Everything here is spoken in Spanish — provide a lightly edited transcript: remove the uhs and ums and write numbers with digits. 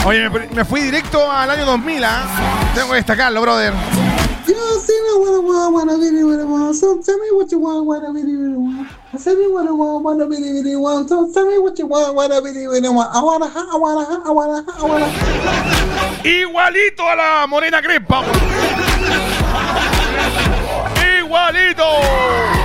Oye, me fui directo al año 2000, ¿ah? Tengo que destacarlo, brother. You see me wanna really want. So tell me what you wanna really want. Tell me what I wanna really want. So tell me what you wanna really want. I wanna. Igualito a la Morena Crespa. Igualito.